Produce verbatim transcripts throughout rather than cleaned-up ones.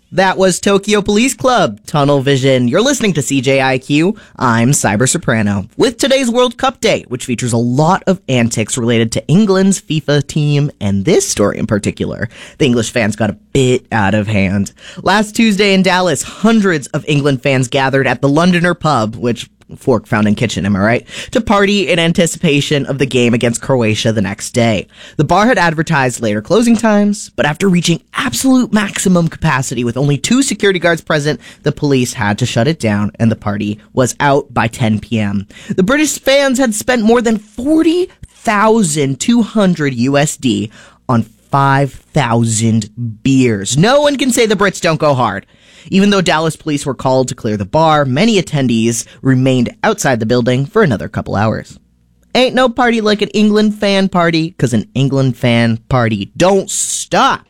That was Tokyo Police Club, Tunnel Vision. You're listening to C J I Q. I'm Cyber Soprano. With today's World Cup Day, which features a lot of antics related to England's FIFA team, and this story in particular, the English fans got a bit out of hand. Last Tuesday in Dallas, hundreds of England fans gathered at the Londoner pub, which Fork Found in Kitchen, am I right? To party in anticipation of the game against Croatia the next day. The bar had advertised later closing times, but after reaching absolute maximum capacity with only two security guards present, the police had to shut it down and the party was out by ten p.m. The British fans had spent more than forty thousand two hundred U S D on five thousand beers. No one can say the Brits don't go hard. Even though Dallas police were called to clear the bar, many attendees remained outside the building for another couple hours. Ain't no party like an England fan party, 'cause an England fan party don't stop.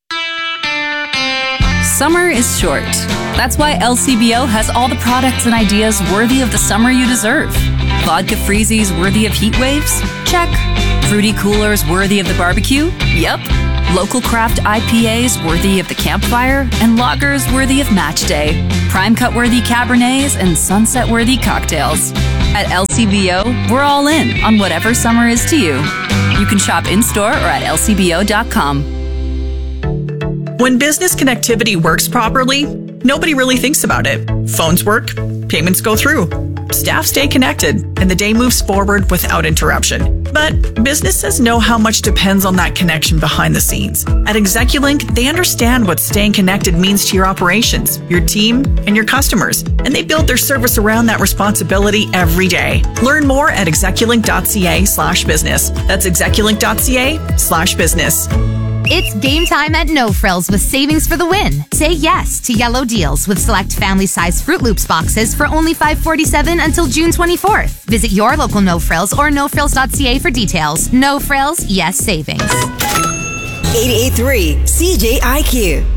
Summer is short. That's why L C B O has all the products and ideas worthy of the summer you deserve. Vodka freezies worthy of heat waves? Check. Fruity coolers worthy of the barbecue? Yep. Local craft I P As worthy of the campfire, and lagers worthy of match day. Prime cut worthy Cabernets and sunset worthy cocktails. At L C B O, we're all in on whatever summer is to you. You can shop in-store or at L C B O dot com. When business connectivity works properly, nobody really thinks about it. Phones work, payments go through, staff stay connected, and the day moves forward without interruption. But businesses know how much depends on that connection behind the scenes. At Execulink, they understand what staying connected means to your operations, your team, and your customers, and they build their service around that responsibility every day. Learn more at execulink.ca slash business. That's execulink.ca slash business. It's game time at No Frills with savings for the win. Say yes to yellow deals with select family-size Fruit Loops boxes for only five dollars and forty-seven cents until June twenty-fourth. Visit your local No Frills or no frills dot c a for details. No Frills, yes savings. eight eight three C J I Q.